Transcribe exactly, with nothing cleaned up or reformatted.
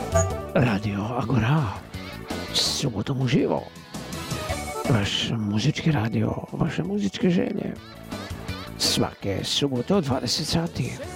Radio Agora, subotom uživo. Vaš muzički radio, vaše muzičke želje. Svake subote od dvadeset sati.